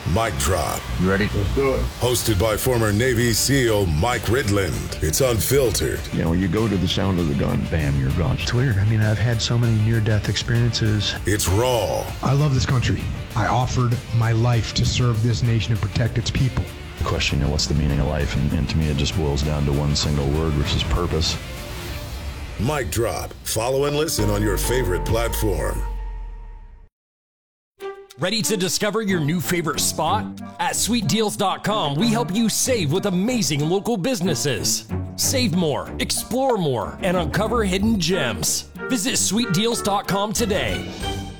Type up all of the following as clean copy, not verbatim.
Mic Drop. You ready? Let's do it. Hosted by former Navy SEAL Mike Ridland. It's unfiltered. You know, you go to the sound of the gun, bam, you're gone. It's weird. I mean, I've had so many near-death experiences. It's raw. I love this country. I offered my life to serve this nation and protect its people. The question, what's the meaning of life? And to me, it just boils down to one single word, which is purpose. Mic Drop. Follow and listen on your favorite platform. Ready to discover your new favorite spot? At sweetdeals.com, we help you save with amazing local businesses. Save more, explore more, and uncover hidden gems. Visit sweetdeals.com today.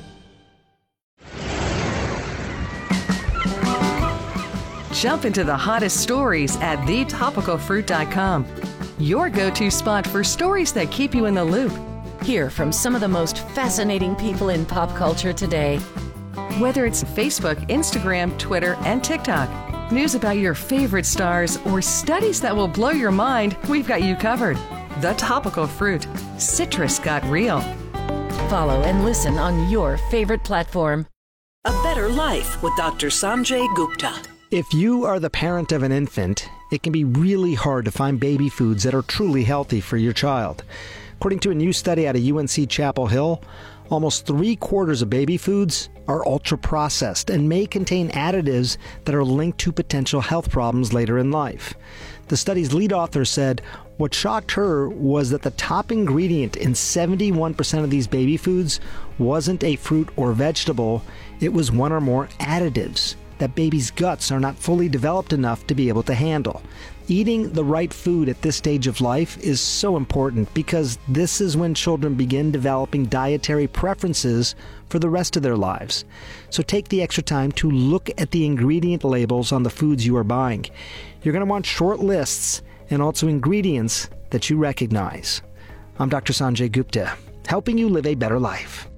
Jump into the hottest stories at thetopicalfruit.com. Your go-to spot for stories that keep you in the loop. Hear from some of the most fascinating people in pop culture today. Whether it's Facebook, Instagram, Twitter, and TikTok, news about your favorite stars, or studies that will blow your mind, we've got you covered. The Topical Fruit. Citrus got real. Follow and listen on your favorite platform. A Better Life with Dr. Sanjay Gupta. If you are the parent of an infant, it can be really hard to find baby foods that are truly healthy for your child. According to a new study out of UNC Chapel Hill, almost 3/4 of baby foods are ultra-processed and may contain additives that are linked to potential health problems later in life. The study's lead author said what shocked her was that the top ingredient in 71% of these baby foods wasn't a fruit or vegetable, it was one or more additives that babies' guts are not fully developed enough to be able to handle. Eating the right food at this stage of life is so important because this is when children begin developing dietary preferences for the rest of their lives. So take the extra time to look at the ingredient labels on the foods you are buying. You're going to want short lists and also ingredients that you recognize. I'm Dr. Sanjay Gupta, helping you live a better life.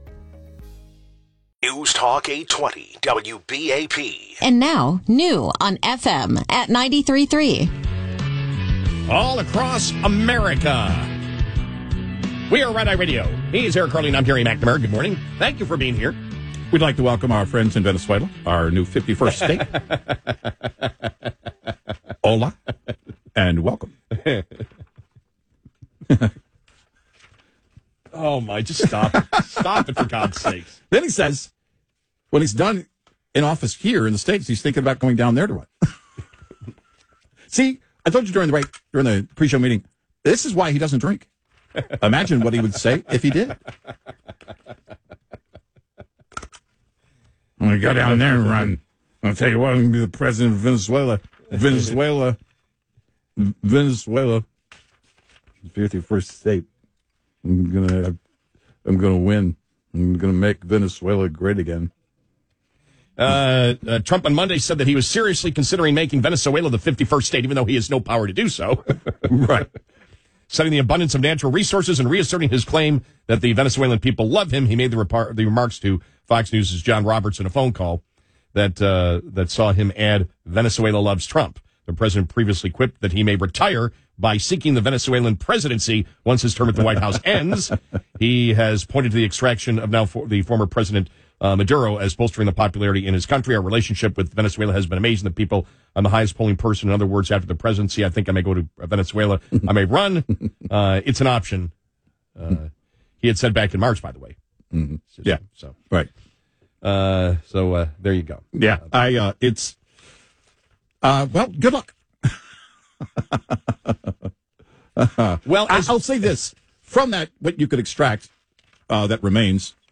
News Talk 820 WBAP. And now, new on FM at 93.3. All across America. We are Red Eye Radio. He's Eric Carly and I'm Gary McNamara. Good morning. Thank you for being here. We'd like to welcome our friends in Venezuela, our new 51st state. Hola, and welcome. Oh, my, just stop it. Stop it, for God's sakes. Then he says, when he's done in office here in the States, he's thinking about going down there to what? See, I told you during the pre-show meeting, this is why he doesn't drink. Imagine what he would say if he did. I'm going to go down there and run. I'll tell you what, I'm going to be the president of Venezuela. Venezuela. 51st state. I'm gonna win. I'm gonna make Venezuela great again. Trump on Monday said that he was seriously considering making Venezuela the 51st state, even though he has no power to do so. Right. Citing the abundance of natural resources and reasserting his claim that the Venezuelan people love him, he made the remarks to Fox News' John Roberts in a phone call that saw him add Venezuela loves Trump. The president previously quipped that he may retire by seeking the Venezuelan presidency once his term at the White House ends. He has pointed to the extraction of the former President Maduro as bolstering the popularity in his country. Our relationship with Venezuela has been amazing. The people, I'm the highest polling person. In other words, after the presidency, I think I may go to Venezuela. I may run. It's an option. He had said back in March, by the way. Mm-hmm. Yeah. So right. So there you go. Yeah. Well, good luck. Well, I'll say this. From that, what you could extract that remains